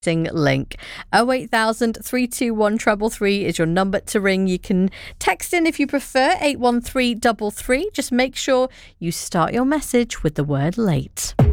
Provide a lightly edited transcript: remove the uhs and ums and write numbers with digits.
link. 08000 321 333 is your number to ring. You can text in if you prefer, 81333. Just make sure you start your message with the word late.